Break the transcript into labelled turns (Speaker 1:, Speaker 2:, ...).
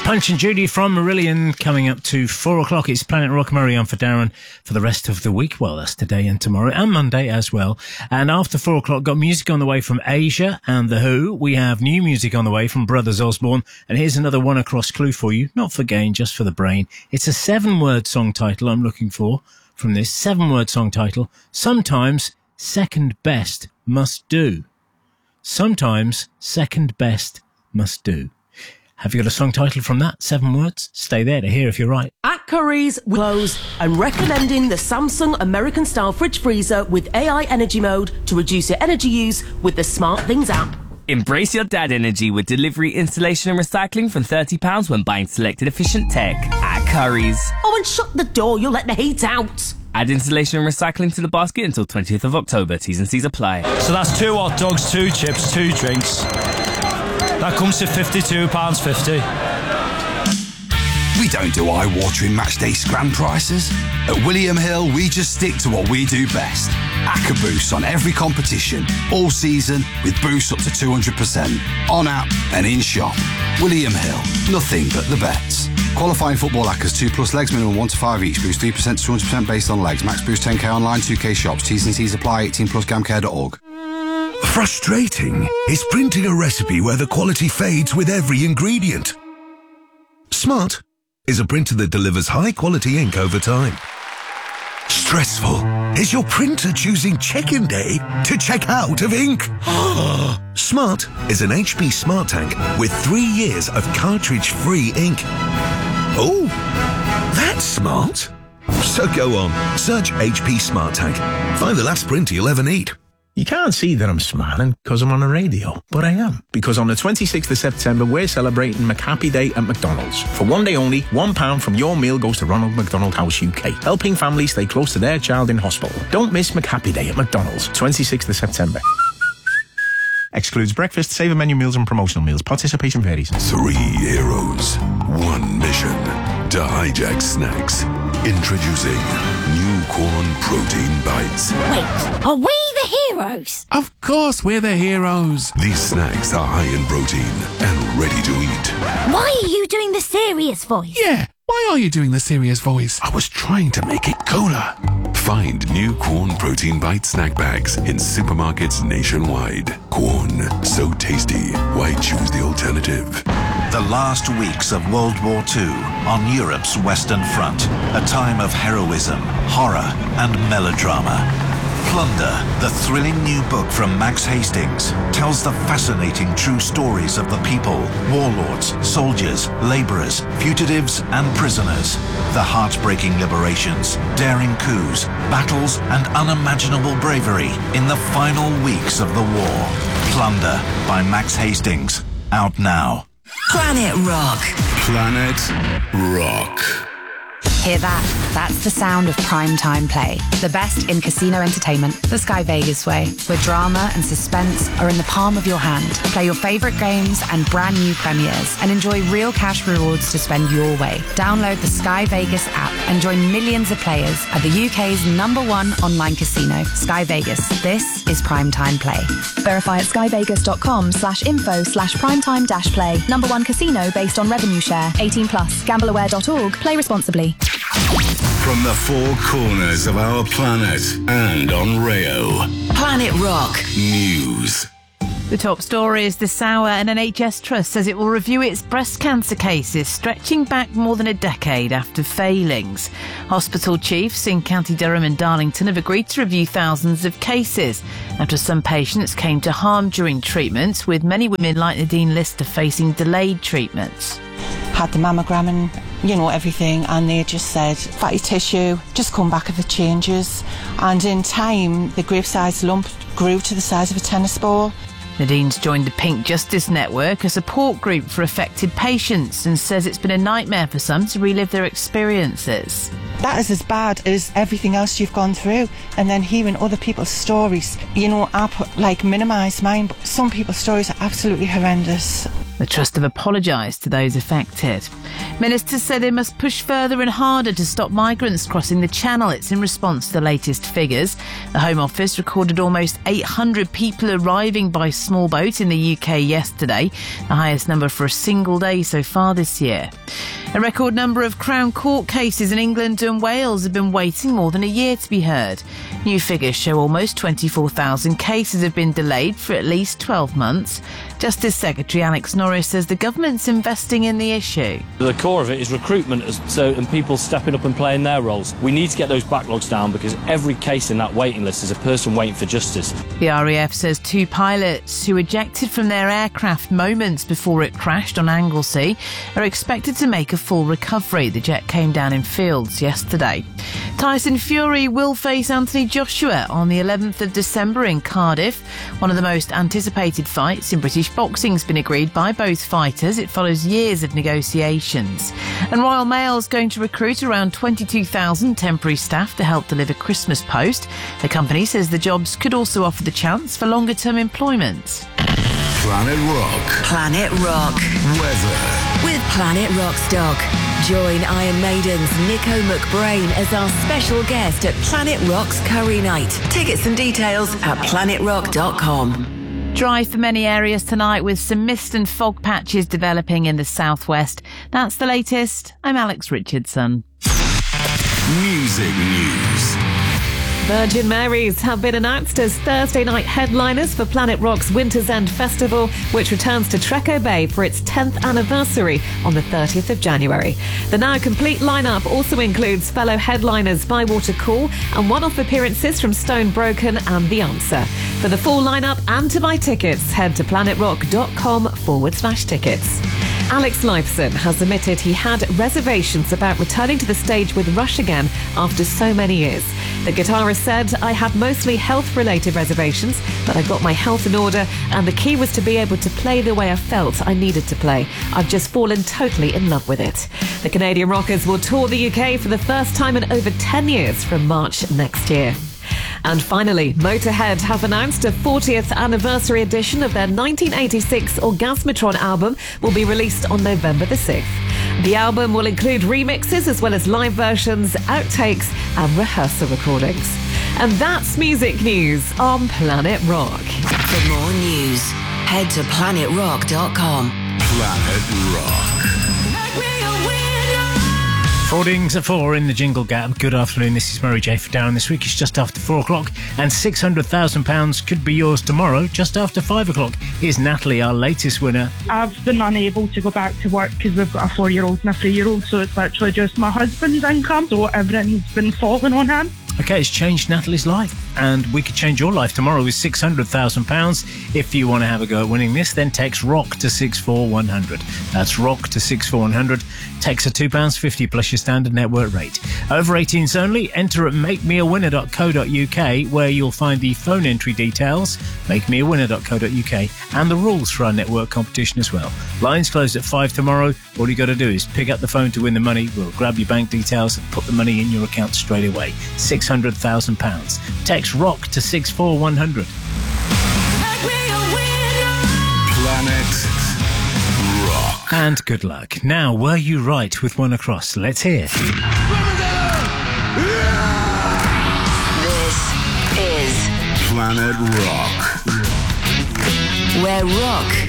Speaker 1: Punch and Judy from Marillion coming up to 4 o'clock. It's Planet Rock. Murray on for Darren for the rest of the week. Well, that's today and tomorrow and Monday as well. And after 4 o'clock, got music on the way from Asia and The Who. We have new music on the way from Brothers Osborne. And here's another one across clue for you. Not for gain, just for the brain. It's a 7-word song title I'm looking for from this 7-word song title. Sometimes second best must do. Sometimes second best must do. Have you got a song title from that? 7 words? Stay there to hear if you're right.
Speaker 2: At Curry's, we close and recommending the Samsung American-style fridge freezer with AI energy mode to reduce your energy use with the Smart Things app.
Speaker 3: Embrace your dad energy with delivery, installation and recycling from £30 when buying selected efficient tech at Curry's.
Speaker 2: Oh, and shut the door, you'll let the heat out.
Speaker 3: Add installation and recycling to the basket until 20th of October. T's and C's apply.
Speaker 4: So that's 2 hot dogs, 2 chips, 2 drinks. That comes to £52.50.
Speaker 5: We don't do eye-watering matchday scram prices. At William Hill, we just stick to what we do best. Acca boosts on every competition, all season, with boosts up to 200%. On app and in shop. William Hill, nothing but the bets. Qualifying football Accas 2+ legs, minimum 1 to 5 each. Boost 3% to 200% based on legs. Max boost 10k online, 2k shops. T's and C's apply. 18+ gamcare.org.
Speaker 6: Frustrating is printing a recipe where the quality fades with every ingredient. Smart is a printer that delivers high-quality ink over time. Stressful is your printer choosing check-in day to check out of ink. Smart is an HP Smart Tank with 3 years of cartridge-free ink. Oh, that's smart. So go on, search HP Smart Tank. Find the last printer you'll ever need.
Speaker 7: You can't see that I'm smiling because I'm on a radio, but I am. Because on the 26th of September, we're celebrating McHappy Day at McDonald's. For one day only, £1 from your meal goes to Ronald McDonald House UK, helping families stay close to their child in hospital. Don't miss McHappy Day at McDonald's, 26th of September. Excludes breakfast, saver menu meals and promotional meals. Participation varies.
Speaker 6: 3 heroes, 1 mission to hijack snacks. Introducing new corn protein bites.
Speaker 8: Wait, are we the heroes?
Speaker 9: Of course we're the heroes.
Speaker 6: These snacks are high in protein and ready to eat.
Speaker 8: Why are you doing the serious voice?
Speaker 9: Yeah, why are you doing the serious voice?
Speaker 6: I was trying to make it cooler. Find new Corn Protein Bite snack bags in supermarkets nationwide. Corn, so tasty. Why choose the alternative?
Speaker 10: The last weeks of World War II on Europe's Western Front. A time of heroism, horror and melodrama. Plunder, the thrilling new book from Max Hastings, tells the fascinating true stories of the people, warlords, soldiers, labourers, fugitives and prisoners. The heartbreaking liberations, daring coups, battles and unimaginable bravery in the final weeks of the war. Plunder by Max Hastings. Out now.
Speaker 11: Planet Rock.
Speaker 5: Planet Rock.
Speaker 12: Hear that? That's the sound of primetime play. The best in casino entertainment, the Sky Vegas way, where drama and suspense are in the palm of your hand. Play your favourite games and brand new premieres and enjoy real cash rewards to spend your way. Download the Sky Vegas app and join millions of players at the UK's #1 online casino, Sky Vegas. This is primetime play.
Speaker 13: Verify at skyvegas.com/info/primetime-play. #1 casino based on revenue share. 18+. Gambleaware.org. Play responsibly.
Speaker 5: From the 4 corners of our planet and on Rayo.
Speaker 11: Planet Rock
Speaker 5: News.
Speaker 14: The top story is this hour. An NHS trust says it will review its breast cancer cases, stretching back more than a decade after failings. Hospital chiefs in County Durham and Darlington have agreed to review thousands of cases after some patients came to harm during treatments, with many women like Nadine Lister facing delayed treatments.
Speaker 15: Had the mammogram and, everything, and they just said, fatty tissue, just come back if it changes. And in time, the grape-sized lump grew to the size of a tennis ball.
Speaker 14: Nadine's joined the Pink Justice Network, a support group for affected patients, and says it's been a nightmare for some to relive their experiences.
Speaker 15: That is as bad as everything else you've gone through. And then hearing other people's stories, I minimise mine, but some people's stories are absolutely horrendous.
Speaker 14: The Trust have apologised to those affected. Ministers say they must push further and harder to stop migrants crossing the Channel. It's in response to the latest figures. The Home Office recorded almost 800 people arriving by small boat in the UK yesterday, the highest number for a single day so far this year. A record number of Crown Court cases in England and Wales have been waiting more than a year to be heard. New figures show almost 24,000 cases have been delayed for at least 12 months. Justice Secretary Alex Norris says the government's investing in the issue.
Speaker 16: The core of it is recruitment and people stepping up and playing their roles. We need to get those backlogs down because every case in that waiting list is a person waiting for justice.
Speaker 14: The RAF says 2 pilots who ejected from their aircraft moments before it crashed on Anglesey are expected to make a full recovery. The jet came down in Fields yesterday. Tyson Fury will face Anthony Joshua on the 11th of December in Cardiff. One of the most anticipated fights in British boxing has been agreed by both fighters. It follows years of negotiations. And Royal Mail's going to recruit around 22,000 temporary staff to help deliver Christmas post. The company says the jobs could also offer the chance for longer-term employment.
Speaker 6: Planet Rock.
Speaker 11: Planet Rock.
Speaker 6: Weather.
Speaker 11: With Planet Rock stock. Join Iron Maiden's Nico McBrain as our special guest at Planet Rock's Curry Night. Tickets and details at planetrock.com.
Speaker 14: Dry for many areas tonight with some mist and fog patches developing in the southwest. That's the latest. I'm Alex Richardson.
Speaker 6: Music news.
Speaker 17: Virgin Marys have been announced as Thursday night headliners for Planet Rock's Winter's End Festival, which returns to Treco Bay for its 10th anniversary on the 30th of January. The now complete lineup also includes fellow headliners Bywater Call and one-off appearances from Stone Broken and The Answer. For the full lineup and to buy tickets, head to planetrock.com/tickets. Alex Lifeson has admitted he had reservations about returning to the stage with Rush again after so many years. The guitarist said, "I had mostly health-related reservations, but I got my health in order, and the key was to be able to play the way I felt I needed to play. I've just fallen totally in love with it." The Canadian Rockers will tour the UK for the first time in over 10 years from March next year. And finally, Motorhead have announced a 40th anniversary edition of their 1986 Orgasmatron album will be released on November the 6th. The album will include remixes as well as live versions, outtakes and rehearsal recordings. And that's music news on Planet Rock.
Speaker 11: For more news, head to planetrock.com.
Speaker 6: Planet Rock.
Speaker 1: Fordings at 4 in the Jingle Gap. Good afternoon, this is Murray J for Darren. This week is just after 4 o'clock and £600,000 could be yours tomorrow. Just after 5 o'clock is Natalie, our latest winner.
Speaker 18: I've been unable to go back to work because we've got a 4-year-old and a 3-year-old, so it's literally just my husband's income, so everything's been falling on him.
Speaker 1: Okay, it's changed Natalie's life, and we could change your life tomorrow with £600,000. If you want to have a go at winning this, then text ROCK to 64100. That's ROCK to 64100. Text are £2.50 plus your standard network rate. Over 18s only. Enter at makemeawinner.co.uk, where you'll find the phone entry details, makemeawinner.co.uk, and the rules for our network competition as well. Lines close at 5 tomorrow. All you got to do is pick up the phone to win the money. We'll grab your bank details and put the money in your account straight away. £600,000. Text ROCK to 64100.
Speaker 6: Planet Rock.
Speaker 1: And good luck. Now, were you right with one across? Let's hear.
Speaker 11: This is
Speaker 6: Planet Rock.
Speaker 11: where rock